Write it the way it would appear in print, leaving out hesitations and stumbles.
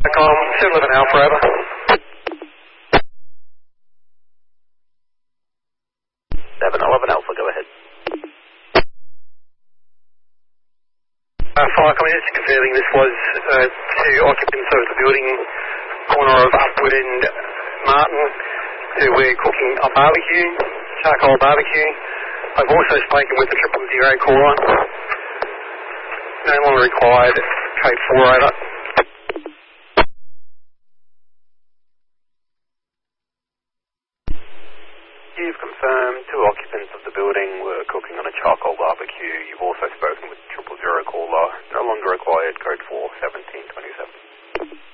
711 Alpha, over. 711 Alpha, go ahead. Fire coming in, just confirming this was two occupants of the building, corner of Upwood and Martin, who were cooking a barbecue, charcoal barbecue. I've also spoken with the 000 caller. No longer required, code 4 over. You've confirmed two occupants of the building were cooking on a charcoal barbecue. You've also spoken with 000 caller. No longer required, code 4, 1727.